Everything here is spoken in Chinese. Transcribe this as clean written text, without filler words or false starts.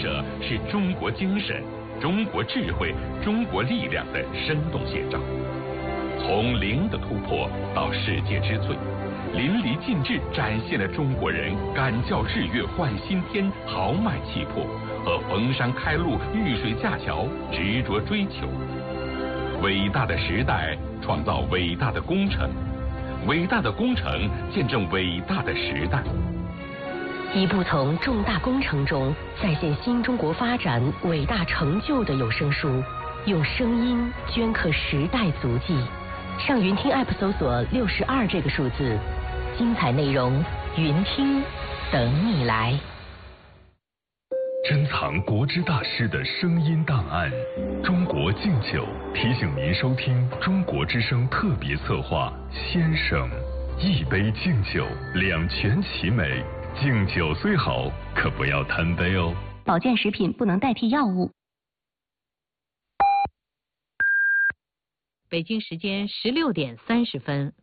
舍是中国精神、中国智慧、中国力量的生动写照。从零的突破到世界之最，淋漓尽致展现了中国人敢叫日月换新天、豪迈气魄和逢山开路、遇水架桥执着追求。伟大的时代创造伟大的工程，伟大的工程见证伟大的时代。 一部从重大工程中再现新中国发展伟大成就的有声书，用声音镌刻时代足迹。上云听 App 搜索62这个数字，精彩内容云听等你来。 珍藏国之大师的声音档案，中国敬酒提醒您收听中国之声特别策划先生，一杯敬酒，两全其美。敬酒虽好，可不要贪杯哦。 保健食品不能代替药物。 北京时间16点30分。